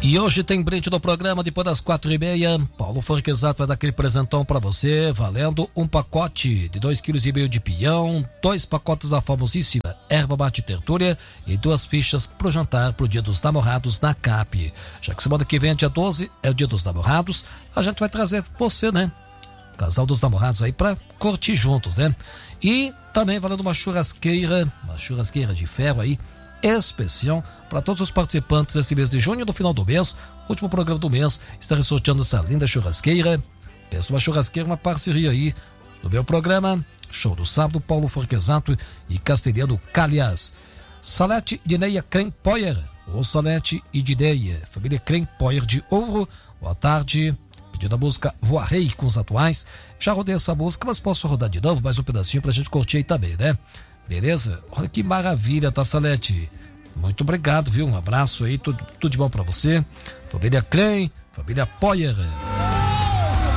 E hoje tem brinde no programa, depois das 4h30. Paulo Forquesato vai dar aquele presentão pra você, valendo um pacote de 2,5 kg de pinhão, 2 pacotes da famosíssima erva mate tertúlia e 2 fichas pro jantar pro Dia dos Namorados na CAP. Já que semana que vem, dia 12, é o Dia dos Namorados, a gente vai trazer você, né? Casal dos namorados aí pra curtir juntos, né? E também valendo uma churrasqueira de ferro aí, especial para todos os participantes desse mês de junho. No final do mês, último programa do mês, estarei sorteando essa linda churrasqueira. Pensa uma churrasqueira, uma parceria aí no meu programa Show do Sábado, Paulo Forquesato e Castelhano Calhas. Salete de Neia Krempoyer, ou Salete e Dideia, família Krempoyer de Ouro. Boa tarde. Pedindo a música Voarei com os atuais. Já rodei essa música, mas posso rodar de novo mais um pedacinho pra gente curtir aí também, né? Beleza? Olha que maravilha, tá, Salete? Muito obrigado, viu? Um abraço aí, tudo de bom pra você. Família Crem, família Poyer.